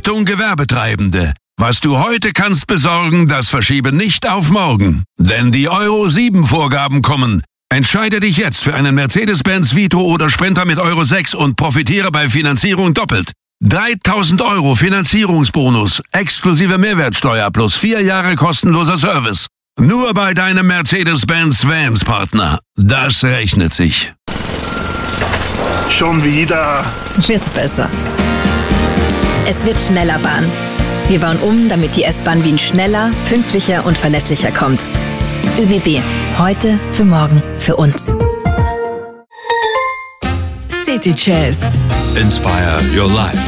Achtung Gewerbetreibende! Was du heute kannst besorgen, das verschiebe nicht auf morgen. Denn die Euro 7 Vorgaben kommen. Entscheide dich jetzt für einen Mercedes-Benz Vito oder Sprinter mit Euro 6 und profitiere bei Finanzierung doppelt. 3.000 € Finanzierungsbonus, exklusive Mehrwertsteuer plus 4 Jahre kostenloser Service. Nur bei deinem Mercedes-Benz Vans-Partner. Das rechnet sich. Schon wieder. Wird's besser. Es wird schneller Bahn. Wir bauen um, damit die S-Bahn Wien schneller, pünktlicher und verlässlicher kommt. ÖBB. Heute, für morgen, für uns. City Jazz. Inspire your life.